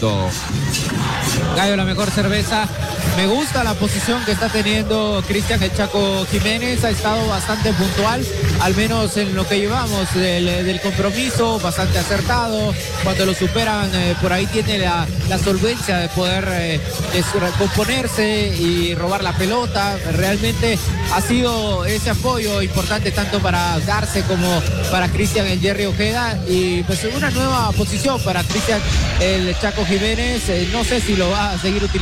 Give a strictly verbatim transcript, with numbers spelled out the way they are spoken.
mundo. Gallo, la mejor cerveza. Me gusta la posición que está teniendo Cristian El Chaco Jiménez. Ha estado bastante puntual, al menos en lo que llevamos del, del compromiso, bastante acertado. Cuando lo superan, eh, por ahí tiene la, la solvencia de poder eh, de recomponerse y robar la pelota. Realmente ha sido ese apoyo importante tanto para Garce como para Cristian El Jerry Ojeda. Y pues una nueva posición para Cristian El Chaco Jiménez. Eh, no sé si lo va a seguir utilizando